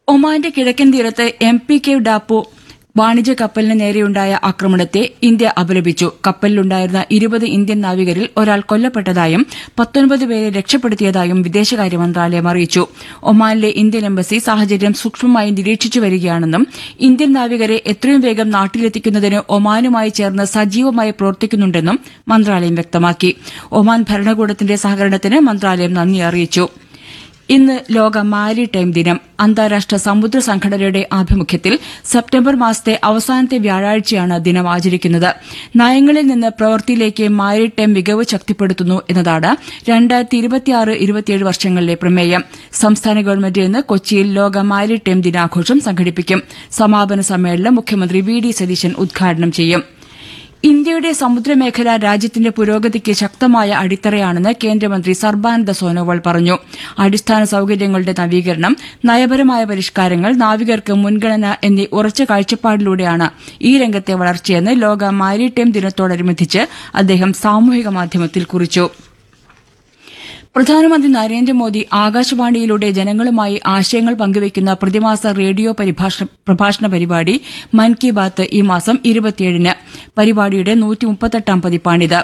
ഒമാന്റെ കിഴക്കൻ തീരത്ത് MPK ഡാപ്പോ വാണിജ്യ കപ്പലിന് നേരെയുണ്ടായ ആക്രമണത്തെ ഇന്ത്യ അപലപിച്ചു. കപ്പലിലുണ്ടായിരുന്ന 20 ഇന്ത്യൻ നാവികരിൽ ഒരാൾ കൊല്ലപ്പെട്ടതായും 19 പേരെ രക്ഷപ്പെടുത്തിയതായും വിദേശകാര്യ മന്ത്രാലയം അറിയിച്ചു. ഒമാനിലെ ഇന്ത്യൻ എംബസി സാഹചര്യം സൂക്ഷ്മമായി നിരീക്ഷിച്ചു വരികയാണെന്നും ഇന്ത്യൻ നാവികരെ എത്രയും വേഗം നാട്ടിലെത്തിക്കുന്നതിന് ഒമാനുമായി ചേർന്ന് സജീവമായി പ്രവർത്തിക്കുന്നുണ്ടെന്നും മന്ത്രാലയം വ്യക്തമാക്കി. ഒമാൻ ഭരണകൂടത്തിന്റെ സഹകരണത്തിന് മന്ത്രാലയം നന്ദി അറിയിച്ചു. ഇന്ന് ലോക മാരിടൈം ദിനം. അന്താരാഷ്ട്ര സമുദ്ര സംഘടനയുടെ ആഭിമുഖ്യത്തിൽ സെപ്റ്റംബർ മാസത്തെ അവസാനത്തെ വ്യാഴാഴ്ചയാണ് ദിനം ആചരിക്കുന്നത്. നയങ്ങളിൽ നിന്ന് പ്രവൃത്തിയിലേക്ക് മാരിടൈം മികവ് ശക്തിപ്പെടുത്തുന്നു എന്നതാണ് 2026-27 വർഷങ്ങളിലെ പ്രമേയം. സംസ്ഥാന ഗവൺമെന്റ് ഇന്ന് കൊച്ചിയിൽ ലോക മാരിടൈം ദിനാഘോഷം സംഘടിപ്പിക്കും. സമാപന സമ്മേളനം മുഖ്യമന്ത്രി VD സതീശൻ ഉദ്ഘാടനം ചെയ്യും. ഇന്ത്യയുടെ സമുദ്രമേഖല രാജ്യത്തിന്റെ പുരോഗതിക്ക് ശക്തമായ അടിത്തറയാണെന്ന് കേന്ദ്രമന്ത്രി സർബാനന്ദ സോനോവാൾ പറഞ്ഞു. അടിസ്ഥാന സൌകര്യങ്ങളുടെ നവീകരണം, നയപരമായ പരിഷ്കാരങ്ങൾ, നാവികർക്ക് മുൻഗണന എന്നീ ഉറച്ച കാഴ്ചപ്പാടിലൂടെയാണ് ഈ രംഗത്തെ വളർച്ചയെന്ന് ലോക മാരിടൈം ദിനത്തോടനുബന്ധിച്ച് അദ്ദേഹം സാമൂഹിക മാധ്യമത്തിൽ കുറിച്ചു. പ്രധാനമന്ത്രി നരേന്ദ്രമോദി ആകാശവാണിയിലൂടെ ജനങ്ങളുമായി ആശയങ്ങൾ പങ്കുവയ്ക്കുന്ന പ്രതിമാസ റേഡിയോ പ്രഭാഷണ പരിപാടി മൻ കി ബാത്ത് ഈ മാസം 27-ന്. പരിപാടിയുടെ 138ാം പതിപ്പാണിത്.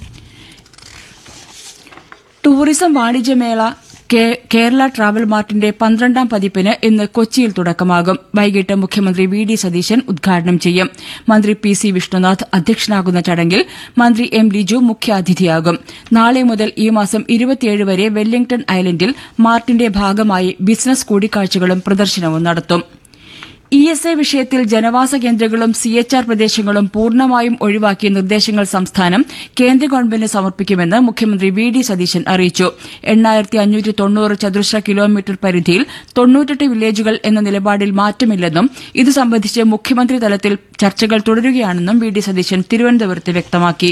ടൂറിസം വാണിജ്യമേള കേരള ട്രാവൽ മാർട്ടിന്റെ 12ാം പതിപ്പിന് ഇന്ന് കൊച്ചിയിൽ തുടക്കമാകും. വൈകിട്ട് മുഖ്യമന്ത്രി VD സതീശൻ ഉദ്ഘാടനം ചെയ്യും. മന്ത്രി PC വിഷ്ണുനാഥ് അധ്യക്ഷനാകുന്ന ചടങ്ങിൽ മന്ത്രി M ലിജു മുഖ്യാതിഥിയാകും. നാളെ മുതൽ ഈ മാസം 27 വരെ വെല്ലിംഗ്ടൺ ഐലൻഡിൽ മാർട്ടിന്റെ ഭാഗമായി ബിസിനസ് കൂടിക്കാഴ്ചകളും പ്രദർശനവും നടത്തും. ESA വിഷയത്തിൽ ജനവാസ കേന്ദ്രങ്ങളും CHR പ്രദേശങ്ങളും പൂർണ്ണമായും ഒഴിവാക്കിയ നിർദ്ദേശങ്ങൾ സംസ്ഥാനം കേന്ദ്ര ഗവൺമെന്റിന് സമർപ്പിക്കുമെന്ന് മുഖ്യമന്ത്രി VD സതീശൻ അറിയിച്ചു. 8590 ചതുരശ്ര കിലോമീറ്റർ പരിധിയിൽ 98 വില്ലേജുകൾ എന്ന നിലപാടിൽ മാറ്റമില്ലെന്നും ഇത് സംബന്ധിച്ച് മുഖ്യമന്ത്രി തലത്തിൽ ചർച്ചകൾ തുടരുകയാണെന്നും VD സതീശൻ തിരുവനന്തപുരത്ത് വ്യക്തമാക്കി.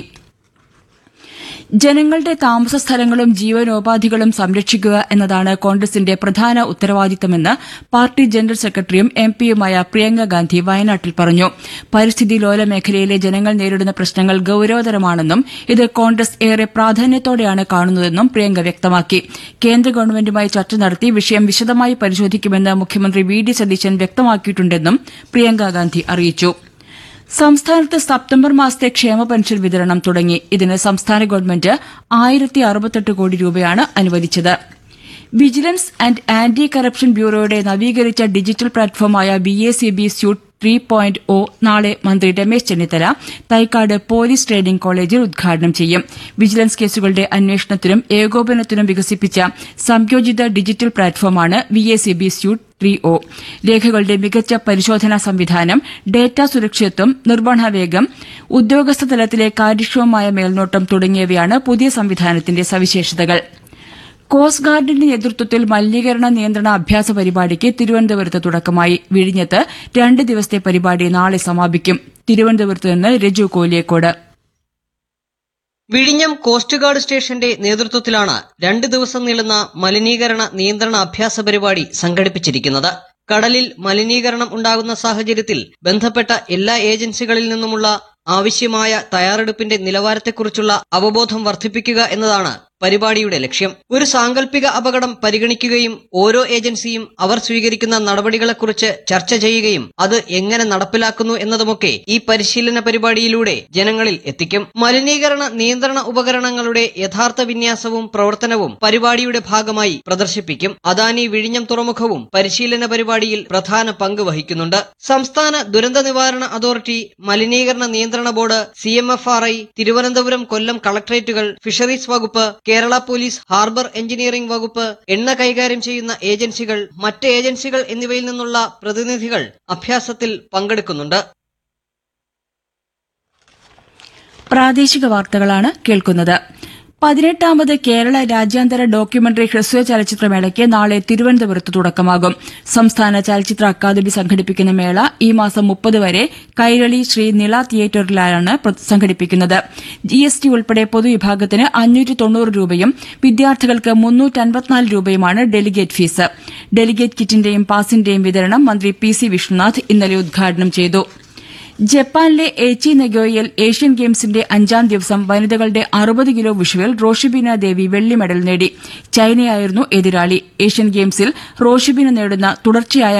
ജനങ്ങളുടെ താമസ സ്ഥലങ്ങളും ജീവനോപാധികളും സംരക്ഷിക്കുക എന്നതാണ് കോൺഗ്രസിന്റെ പ്രധാന ഉത്തരവാദിത്തമെന്ന് പാർട്ടി ജനറൽ സെക്രട്ടറിയും MPയുമായ പ്രിയങ്ക ഗാന്ധി വയനാട്ടിൽ പറഞ്ഞു. പരിസ്ഥിതി ലോല മേഖലയിലെ ജനങ്ങൾ നേരിടുന്ന പ്രശ്നങ്ങൾ ഗൌരവതരമാണെന്നും ഇത് കോൺഗ്രസ് ഏറെ പ്രാധാന്യത്തോടെയാണ് കാണുന്നതെന്നും പ്രിയങ്ക വ്യക്തമാക്കി. കേന്ദ്ര ഗവൺമെന്റുമായി ചർച്ച നടത്തി വിഷയം വിശദമായി പരിശോധിക്കുമെന്ന് മുഖ്യമന്ത്രി VD സതീശൻ വ്യക്തമാക്കിയിട്ടുണ്ടെന്നും പ്രിയങ്ക ഗാന്ധി അറിയിച്ചു. സംസ്ഥാനത്ത് സെപ്റ്റംബർ മാസത്തെ ക്ഷേമ പെൻഷൻ വിതരണം തുടങ്ങി. ഇതിന് സംസ്ഥാന ഗവൺമെന്റ് 1068 കോടി രൂപയാണ് അനുവദിച്ചത്. വിജിലൻസ് ആന്റ് ആന്റി കറപ്ഷൻ ബ്യൂറോയുടെ നവീകരിച്ച ഡിജിറ്റൽ പ്ലാറ്റ്ഫോമായ VACB സ്യൂട്ട് 3.0 നാളെ മന്ത്രി രമേശ് ചെന്നിത്തല തൈക്കാട് പോലീസ് ട്രെയിനിംഗ് കോളേജിൽ ഉദ്ഘാടനം ചെയ്യും. വിജിലൻസ് കേസുകളുടെ അന്വേഷണത്തിനും ഏകോപനത്തിനും വികസിപ്പിച്ച സംയോജിത ഡിജിറ്റൽ പ്ലാറ്റ്ഫോമാണ് VACB സ്യൂട്ട് 3.0. രേഖകളുടെ മികച്ച പരിശോധനാ സംവിധാനം, ഡേറ്റാ സുരക്ഷിതത്വം, നിർവഹണ വേഗം, ഉദ്യോഗസ്ഥ തലത്തിലെ കാര്യക്ഷമമായ മേൽനോട്ടം തുടങ്ങിയവയാണ് പുതിയ സംവിധാനത്തിന്റെ സവിശേഷതകൾ. കോസ്റ്റ് ഗാർഡിന്റെ നേതൃത്വത്തിൽ മലിനീകരണ നിയന്ത്രണ അഭ്യാസ പരിപാടിക്ക് തിരുവനന്തപുരത്ത് തുടക്കമായി. വിഴിഞ്ഞത്ത് 2 ദിവസത്തെ പരിപാടി നാളെ സമാപിക്കും. തിരുവനന്തപുരത്ത് നിന്ന് രജു കോലിയക്കോട്. വിഴിഞ്ഞം കോസ്റ്റ് ഗാർഡ് സ്റ്റേഷന്റെ നേതൃത്വത്തിലാണ് 2 ദിവസം നീളുന്ന മലിനീകരണ നിയന്ത്രണ അഭ്യാസ പരിപാടി സംഘടിപ്പിച്ചിരിക്കുന്നത്. കടലിൽ മലിനീകരണം ഉണ്ടാകുന്ന സാഹചര്യത്തിൽ ബന്ധപ്പെട്ട എല്ലാ ഏജൻസികളിൽ നിന്നുമുള്ള ആവശ്യമായ തയ്യാറെടുപ്പിന്റെ നിലവാരത്തെക്കുറിച്ചുള്ള അവബോധം വർദ്ധിപ്പിക്കുക എന്നതാണ് പരിപാടിയുടെ ലക്ഷ്യം. ഒരു സാങ്കല്പിക അപകടം പരിഗണിക്കുകയും ഓരോ ഏജൻസിയും അവർ സ്വീകരിക്കുന്ന നടപടികളെക്കുറിച്ച് ചർച്ച ചെയ്യുകയും അത് എങ്ങനെ നടപ്പിലാക്കുന്നു എന്നതുമൊക്കെ ഈ പരിശീലന പരിപാടിയിലൂടെ ജനങ്ങളിൽ എത്തിക്കും. മലിനീകരണ നിയന്ത്രണ ഉപകരണങ്ങളുടെ യഥാർത്ഥ വിന്യാസവും പ്രവർത്തനവും പരിപാടിയുടെ ഭാഗമായി പ്രദർശിപ്പിക്കും. അദാനി വിഴിഞ്ഞം തുറമുഖവും പരിശീലന പരിപാടിയിൽ പ്രധാന പങ്ക് വഹിക്കുന്നുണ്ട്. സംസ്ഥാന ദുരന്ത നിവാരണ അതോറിറ്റി, മലിനീകരണ നിയന്ത്രണ ബോർഡ്, CMFRI, തിരുവനന്തപുരം, കൊല്ലം കളക്ടറേറ്റുകൾ, ഫിഷറീസ് വകുപ്പ്, കേരള പോലീസ്, ഹാർബർ എഞ്ചിനീയറിംഗ് വകുപ്പ്, എണ്ണ കൈകാര്യം ചെയ്യുന്ന ഏജൻസികൾ, മറ്റ് ഏജൻസികൾ എന്നിവയിൽ നിന്നുള്ള പ്രതിനിധികൾ അഭ്യാസത്തിൽ പങ്കെടുക്കുന്നുണ്ട്. പ്രാദേശിക വാർത്തകളാണ് കേൾക്കുന്നത്. 18ാമത് കേരള രാജ്യാന്തര ഡോക്യുമെന്ററി ഹ്രസ്വ ചലച്ചിത്രമേളയ്ക്ക് നാളെ തിരുവനന്തപുരത്ത് തുടക്കമാകും. സംസ്ഥാന ചലച്ചിത്ര അക്കാദമി സംഘടിപ്പിക്കുന്ന മേള ഈ മാസം 30 വരെ കൈരളി ശ്രീ നിള തിയേറ്ററിലാണ് സംഘടിപ്പിക്കുന്നത്. GST ഉൾപ്പെടെ പൊതുവിഭാഗത്തിന് 590 രൂപയും വിദ്യാർത്ഥികൾക്ക് 354 രൂപയുമാണ് ഡെലിഗേറ്റ് ഫീസ്. ഡെലിഗേറ്റ് കിറ്റിന്റെയും പാസിന്റെയും വിതരണം മന്ത്രി PC വിഷ്ണുനാഥ് ഇന്നലെ ഉദ്ഘാടനം ചെയ്തു. ജപ്പാനിലെ എയ്ച്ചി നഗോയയിൽ ഏഷ്യൻ ഗെയിംസിന്റെ 5ാം ദിവസം വനിതകളുടെ 60 കിലോ വിഷുവിൽ റോഷിബിന ദേവി വെള്ളി മെഡൽ നേടി. ചൈനയായിരുന്നു എതിരാളി. ഏഷ്യൻ ഗെയിംസിൽ റോഷിബിന നേടുന്ന തുടർച്ചയായ